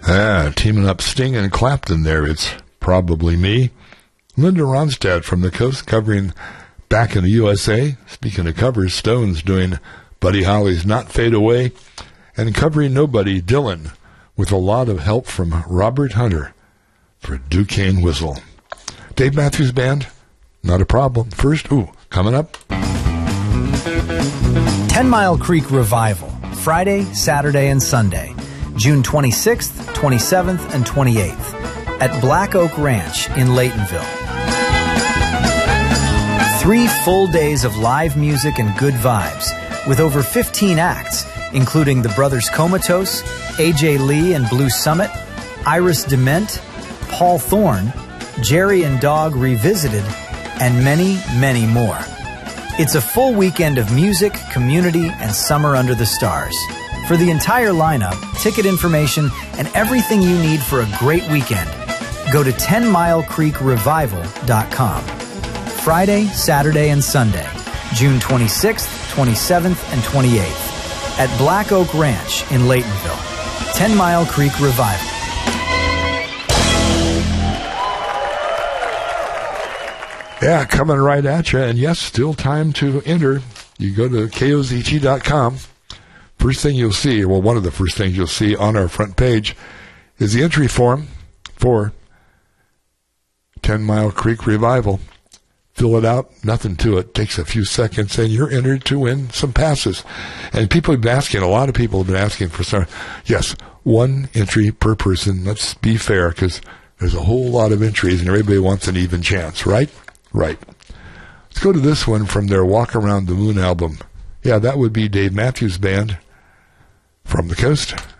Teaming up Sting and Clapton there, It's Probably Me. Linda Ronstadt from the coast covering Back in the USA. Speaking of covers, Stones doing Buddy Holly's Not Fade Away. And covering Nobody, Dylan, with a lot of help from Robert Hunter for Duquesne Whistle. Dave Matthews Band, not a problem. First, coming up. 10 Mile Creek Revival, Friday, Saturday, and Sunday, June 26th, 27th, and 28th, at Black Oak Ranch in Laytonville. 3 full days of live music and good vibes, with over 15 acts, including the Brothers Comatose, A.J. Lee and Blue Summit, Iris Dement, Paul Thorne, Jerry and Dog Revisited, and many, many more. It's a full weekend of music, community, and summer under the stars. For the entire lineup, ticket information, and everything you need for a great weekend, go to 10milecreekrevival.com. Friday, Saturday, and Sunday, June 26th, 27th, and 28th, at Black Oak Ranch in Laytonville. 10 Mile Creek Revival. Yeah, coming right at you. And yes, still time to enter. You go to KOZT.com. First thing you'll see, well, one of the first things you'll see on our front page is the entry form for 10 Mile Creek Revival. Fill it out, nothing to it. Takes a few seconds, and you're entered to win some passes. And people have been asking, a lot of people have been asking for some. Yes, 1 entry per person. Let's be fair, because there's a whole lot of entries, and everybody wants an even chance, right? Right. Let's go to this one from their Walk Around the Moon album. Yeah, that would be Dave Matthews Band from the coast.